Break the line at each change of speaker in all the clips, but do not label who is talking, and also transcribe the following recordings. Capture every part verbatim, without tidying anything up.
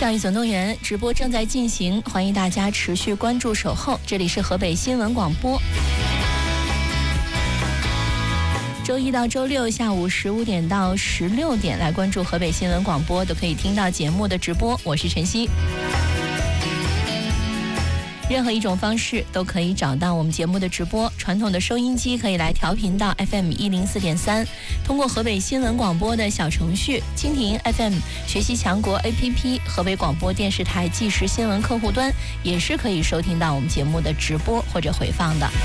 教育总动员直播正在进行，欢迎大家持续关注守候。这里是河北新闻广播，周一到周六下午十五点到十六点来关注河北新闻广播，都可以听到节目的直播。我是晨曦。任何一种方式都可以找到我们节目的直播，传统的收音机可以来调频到 F M 一零四点三，通过河北新闻广播的小程序、蜻蜓 F M、学习强国 A P P、河北广播电视台即时新闻客户端，也是可以收听到我们节目的直播或者回放的。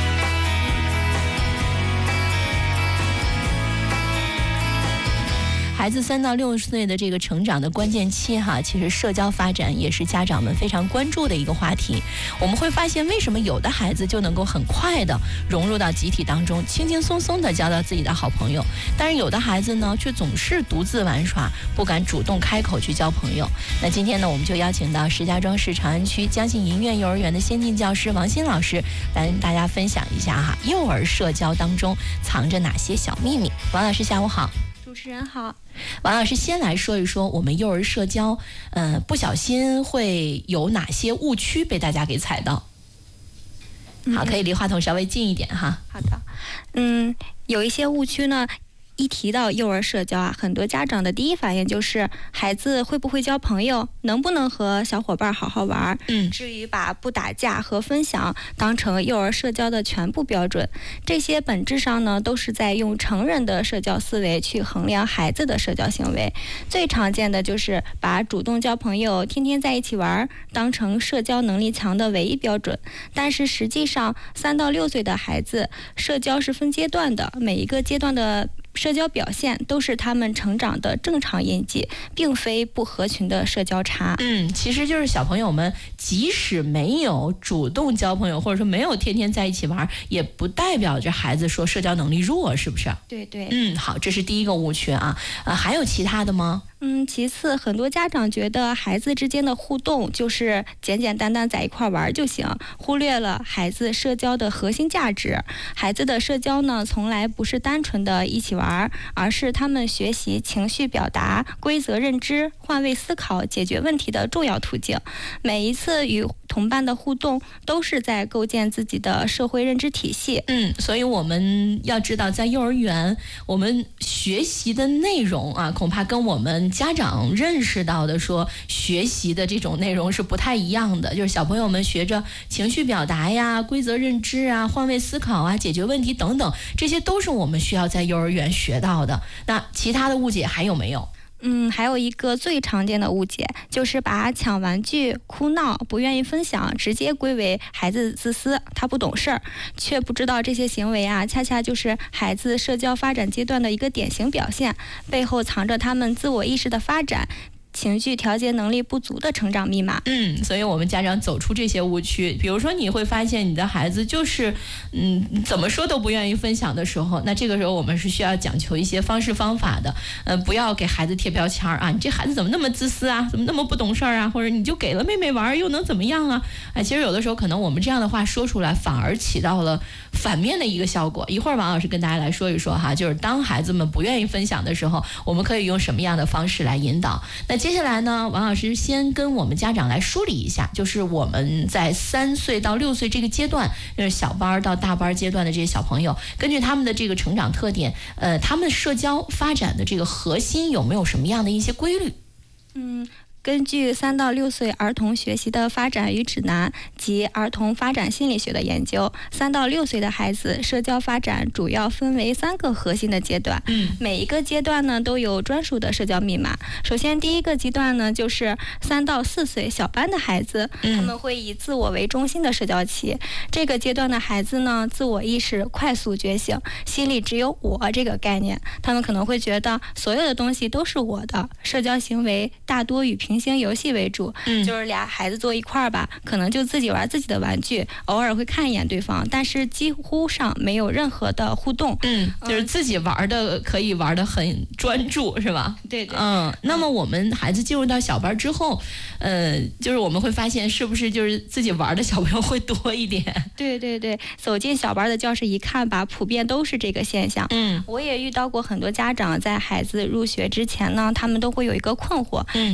孩子三到六岁的这个成长的关键期哈，其实社交发展也是家长们非常关注的一个话题。我们会发现，为什么有的孩子就能够很快的融入到集体当中，轻轻松松的交到自己的好朋友，但是有的孩子呢，却总是独自玩耍，不敢主动开口去交朋友。那今天呢，我们就邀请到石家庄市长安区江信银苑幼儿园的先进教师王鑫老师，来跟大家分享一下哈，幼儿社交当中藏着哪些小秘密。王老师，下午好。
主持人好。
王老师先来说一说我们幼儿社交，呃，不小心会有哪些误区被大家给踩到？好，可以离话筒稍微近一点哈。
好的，嗯，有一些误区呢。一提到幼儿社交啊，很多家长的第一反应就是孩子会不会交朋友，能不能和小伙伴好好玩。
嗯，
至于把不打架和分享当成幼儿社交的全部标准，这些本质上呢都是在用成人的社交思维去衡量孩子的社交行为。最常见的就是把主动交朋友、天天在一起玩当成社交能力强的唯一标准。但是实际上，三到六岁的孩子社交是分阶段的，每一个阶段的社交表现都是他们成长的正常印记，并非不合群的社交差。
嗯，其实就是小朋友们即使没有主动交朋友，或者说没有天天在一起玩，也不代表着孩子说社交能力弱，是不是？
对对。
嗯，好，这是第一个误区啊。呃，还有其他的吗？
嗯，其次，很多家长觉得孩子之间的互动就是简简单单在一块玩就行，忽略了孩子社交的核心价值。孩子的社交呢，从来不是单纯的一起玩，而是他们学习情绪表达、规则认知、换位思考、解决问题的重要途径。每一次与同伴的互动，都是在构建自己的社会认知体系。
嗯，所以我们要知道，在幼儿园，我们学习的内容啊，恐怕跟我们家长认识到的说学习的这种内容是不太一样的。就是小朋友们学着情绪表达呀、规则认知啊、换位思考啊、解决问题等等，这些都是我们需要在幼儿园学到的。那其他的误解还有没有？
嗯，还有一个最常见的误解，就是把抢玩具、哭闹、不愿意分享直接归为孩子自私，他不懂事儿，却不知道这些行为啊，恰恰就是孩子社交发展阶段的一个典型表现，背后藏着他们自我意识的发展、情绪调节能力不足的成长密码。
嗯，所以我们家长走出这些误区，比如说你会发现你的孩子就是嗯怎么说都不愿意分享的时候，那这个时候我们是需要讲求一些方式方法的。呃，不要给孩子贴标签啊，你这孩子怎么那么自私啊，怎么那么不懂事儿啊，或者你就给了妹妹玩又能怎么样啊？哎，其实有的时候可能我们这样的话说出来，反而起到了反面的一个效果。一会儿王老师跟大家来说一说哈，就是当孩子们不愿意分享的时候，我们可以用什么样的方式来引导。那接下来呢，王老师先跟我们家长来梳理一下，就是我们在三岁到六岁这个阶段，就是小班到大班阶段的这些小朋友，根据他们的这个成长特点，呃，他们社交发展的这个核心有没有什么样的一些规律？
嗯。根据三到六岁儿童学习的发展与指南及儿童发展心理学的研究，三到六岁的孩子社交发展主要分为三个核心的阶段。
嗯，
每一个阶段呢都有专属的社交密码。首先，第一个阶段呢就是三到四岁小班的孩子，他们会以自我为中心的社交期。这个阶段的孩子呢，自我意识快速觉醒，心里只有我这个概念，他们可能会觉得所有的东西都是我的，社交行为大多与平行游戏为主，
嗯，
就是俩孩子坐一块儿吧，可能就自己玩自己的玩具，偶尔会看一眼对方，但是几乎上没有任何的互动。
嗯，就是自己玩的可以玩的很专注，是吧？
对对。
嗯，那么我们孩子进入到小班之后，呃，就是我们会发现，是不是就是自己玩的小朋友会多一点？
对对对，走进小班的教室一看吧，普遍都是这个现象。
嗯，
我也遇到过很多家长在孩子入学之前呢，他们都会有一个困惑，
嗯，
就是我家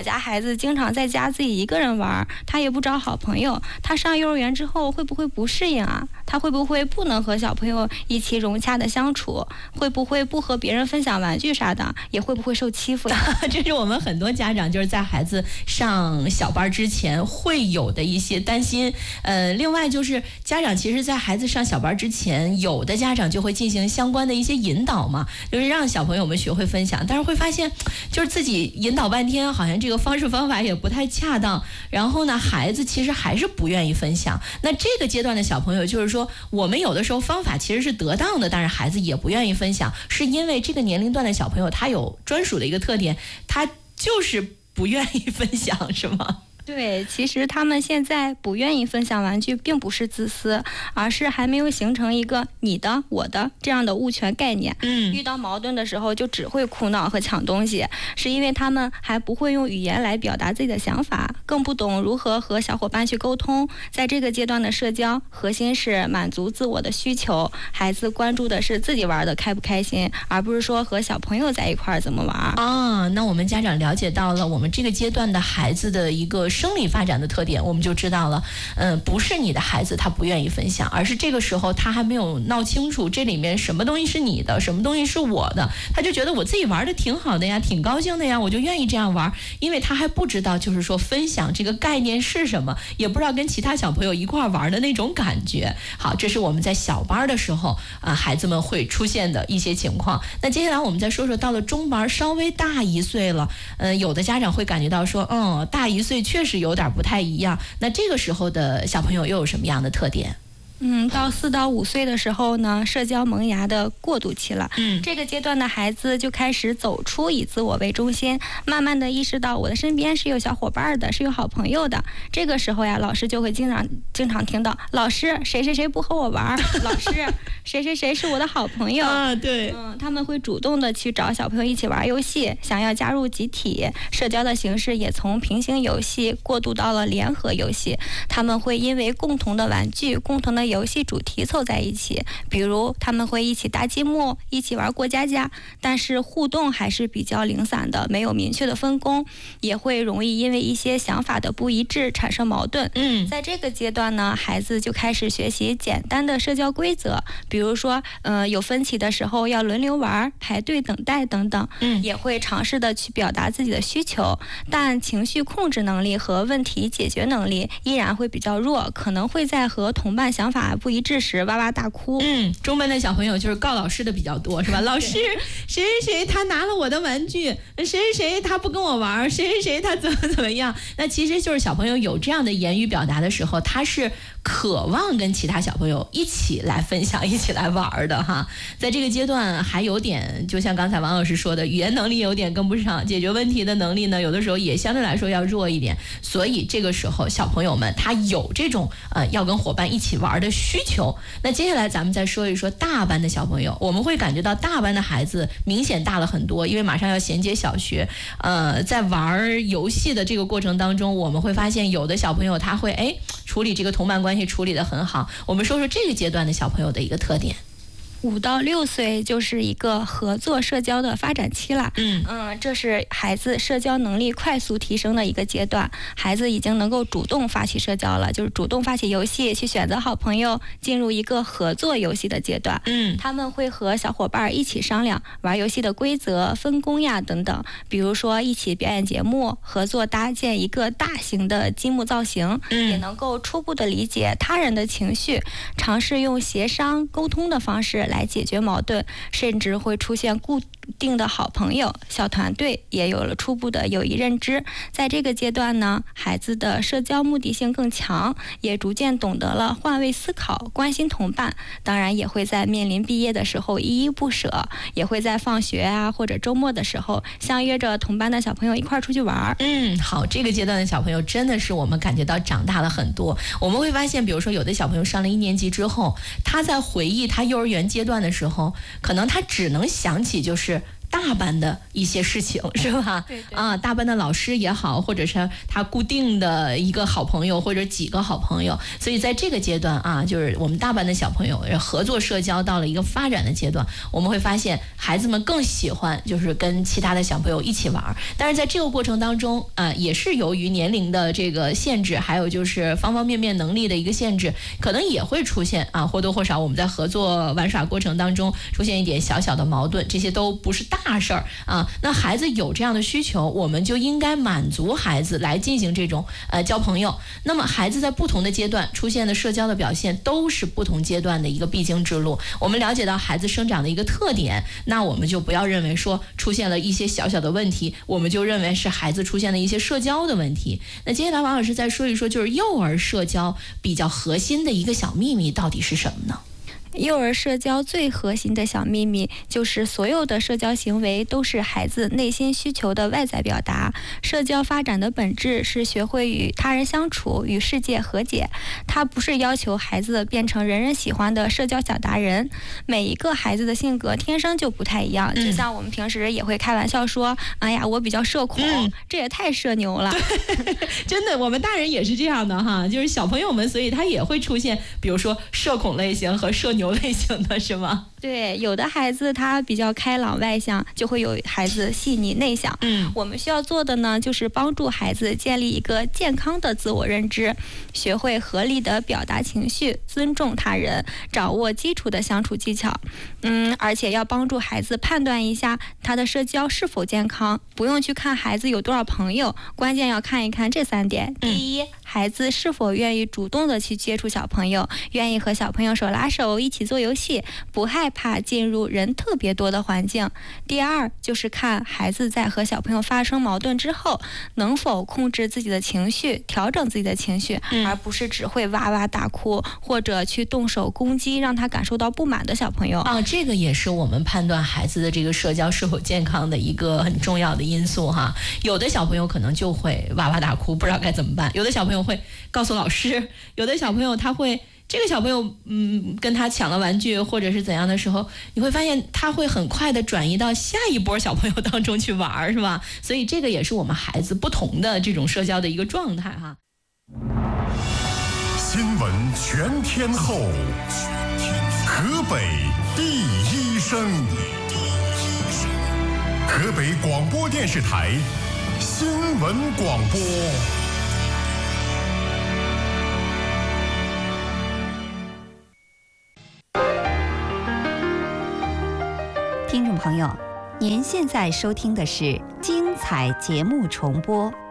家孩子经常在家自己一个人玩，他也不找好朋友，他上幼儿园之后会不会不适应啊？他会不会不能和小朋友一起融洽的相处？会不会不和别人分享玩具啥的？也会不会受欺负呀？
这是我们很多家长就是在孩子上小班之前会有的一些担心。呃，另外就是家长其实在孩子上小班之前，有的家长就会进行相关的一些引导嘛，就是让小朋友们学会分享，但是会发现就是自己引导半天，好像这个方式方法也不太恰当，然后呢，孩子其实还是不愿意分享。那这个阶段的小朋友就是说，我们有的时候方法其实是得当的，但是孩子也不愿意分享，是因为这个年龄段的小朋友他有专属的一个特点，他就是不愿意分享，是吗？
对，其实他们现在不愿意分享玩具，并不是自私，而是还没有形成一个你的、我的这样的物权概念。
嗯，
遇到矛盾的时候就只会哭闹和抢东西，是因为他们还不会用语言来表达自己的想法，更不懂如何和小伙伴去沟通。在这个阶段的社交，核心是满足自我的需求，孩子关注的是自己玩的开不开心，而不是说和小朋友在一块儿怎么玩。
啊，那我们家长了解到了我们这个阶段的孩子的一个生理发展的特点，我们就知道了，嗯、呃，不是你的孩子他不愿意分享，而是这个时候他还没有闹清楚这里面什么东西是你的，什么东西是我的，他就觉得我自己玩的挺好的呀，挺高兴的呀，我就愿意这样玩，因为他还不知道就是说分享这个概念是什么，也不知道跟其他小朋友一块玩的那种感觉。好，这是我们在小班的时候啊、呃，孩子们会出现的一些情况。那接下来我们再说说到了中班稍微大一岁了，嗯、呃，有的家长会感觉到说，嗯，大一岁确实有点不太一样，那这个时候的小朋友又有什么样的特点？
嗯，到四到五岁的时候呢，社交萌芽的过渡期了。
嗯，
这个阶段的孩子就开始走出以自我为中心，慢慢的意识到我的身边是有小伙伴的，是有好朋友的。这个时候呀，老师就会经常经常听到，老师谁谁谁不和我玩，老师谁谁谁是我的好朋友。
啊，对，
嗯，他们会主动的去找小朋友一起玩游戏，想要加入集体。社交的形式也从平行游戏过渡到了联合游戏。他们会因为共同的玩具、共同的游戏主题凑在一起，比如他们会一起搭积木，一起玩过家家，但是互动还是比较零散的，没有明确的分工，也会容易因为一些想法的不一致产生矛盾。
嗯，
在这个阶段呢，孩子就开始学习简单的社交规则，比如说，呃，有分歧的时候要轮流玩，排队等待等等。
嗯，
也会尝试的去表达自己的需求，但情绪控制能力和问题解决能力依然会比较弱，可能会在和同伴想法不一致时哇哇大哭。
嗯，中班的小朋友就是告老师的比较多，是吧？老师，谁谁谁他拿了我的玩具，谁谁谁他不跟我玩，谁谁谁他怎么怎么样。那其实就是小朋友有这样的言语表达的时候，他是渴望跟其他小朋友一起来分享，一起来玩的哈。在这个阶段还有点，就像刚才王老师说的，语言能力有点跟不上，解决问题的能力呢，有的时候也相对来说要弱一点。所以这个时候小朋友们他有这种呃要跟伙伴一起玩的需求。那接下来咱们再说一说大班的小朋友，我们会感觉到大班的孩子明显大了很多，因为马上要衔接小学。呃，在玩游戏的这个过程当中，我们会发现有的小朋友他会哎处理这个同伴关系处理得很好。我们说说这个阶段的小朋友的一个特点。
五到六岁就是一个合作社交的发展期了。
嗯
嗯，这是孩子社交能力快速提升的一个阶段。孩子已经能够主动发起社交了，就是主动发起游戏，去选择好朋友，进入一个合作游戏的阶段。
嗯，
他们会和小伙伴一起商量玩游戏的规则、分工呀等等。比如说一起表演节目，合作搭建一个大型的积木造型，
嗯，
也能够初步的理解他人的情绪，尝试用协商沟通的方式来解决矛盾，甚至会出现固定的好朋友，小团队也有了初步的友谊认知。在这个阶段呢，孩子的社交目的性更强，也逐渐懂得了换位思考，关心同伴。当然也会在面临毕业的时候依依不舍，也会在放学啊或者周末的时候相约着同班的小朋友一块出去玩。
嗯，好，这个阶段的小朋友真的是我们感觉到长大了很多。我们会发现，比如说有的小朋友上了一年级之后，他在回忆他幼儿园阶段的时候，可能他只能想起就是大班的一些事情，是吧？
对对
啊，大班的老师也好，或者是他固定的一个好朋友或者几个好朋友，所以在这个阶段啊，就是我们大班的小朋友合作社交到了一个发展的阶段，我们会发现孩子们更喜欢就是跟其他的小朋友一起玩，但是在这个过程当中啊，也是由于年龄的这个限制，还有就是方方面面能力的一个限制，可能也会出现啊或多或少我们在合作玩耍过程当中出现一点小小的矛盾，这些都不是大事儿啊。那孩子有这样的需求，我们就应该满足孩子来进行这种呃交朋友。那么孩子在不同的阶段出现的社交的表现，都是不同阶段的一个必经之路。我们了解到孩子生长的一个特点，那我们就不要认为说出现了一些小小的问题，我们就认为是孩子出现了一些社交的问题。那接下来王老师再说一说，就是幼儿社交比较核心的一个小秘密到底是什么呢？
幼儿社交最核心的小秘密就是所有的社交行为都是孩子内心需求的外在表达。社交发展的本质是学会与他人相处，与世界和解。它不是要求孩子变成人人喜欢的社交小达人。每一个孩子的性格天生就不太一样，就像我们平时也会开玩笑说，哎呀，我比较社恐，嗯、这也太社牛了。
真的，我们大人也是这样的哈，就是小朋友们，所以他也会出现，比如说社恐类型和社牛类型的，是吗？
对，有的孩子他比较开朗外向，就会有孩子细腻内向。
嗯，
我们需要做的呢，就是帮助孩子建立一个健康的自我认知，学会合理的表达情绪，尊重他人，掌握基础的相处技巧。嗯，而且要帮助孩子判断一下他的社交是否健康，不用去看孩子有多少朋友，关键要看一看这三点。第一，孩子是否愿意主动的去接触小朋友，愿意和小朋友手拉手一起做游戏，不害怕进入人特别多的环境。第二，就是看孩子在和小朋友发生矛盾之后，能否控制自己的情绪，调整自己的情绪，嗯、而不是只会哇哇大哭，或者去动手攻击让他感受到不满的小朋友。
啊，这个也是我们判断孩子的这个社交是否健康的一个很重要的因素哈。有的小朋友可能就会哇哇大哭，不知道该怎么办；有的小朋友会告诉老师；有的小朋友他会。这个小朋友，嗯，跟他抢了玩具或者是怎样的时候，你会发现他会很快的转移到下一波小朋友当中去玩，是吧？所以这个也是我们孩子不同的这种社交的一个状态哈。
新闻全天候，河北第一声，河北广播电视台新闻广播。
听众朋友，您现在收听的是精彩节目重播。